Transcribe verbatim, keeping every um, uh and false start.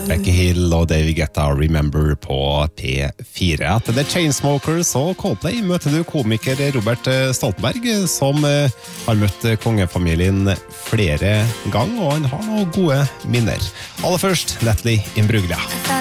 Becky Hill og David Guetta Remember på P fire. Etter The Chainsmokers og Coldplay møter du komiker Robert Stoltenberg, som har møtt kongefamilien flere ganger, og han har noen gode minner. Aller først, Natalie Imbruglia.